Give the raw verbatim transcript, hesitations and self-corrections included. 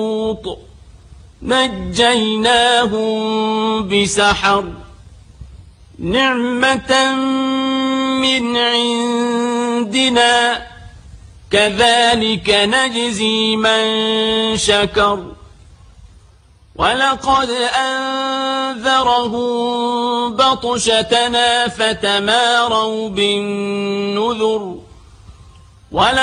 لوط نجيناهم بسحر نعمة من عندنا كذلك نجزي من شكر ولقد أنذرهم بطشتنا فتماروا بالنذر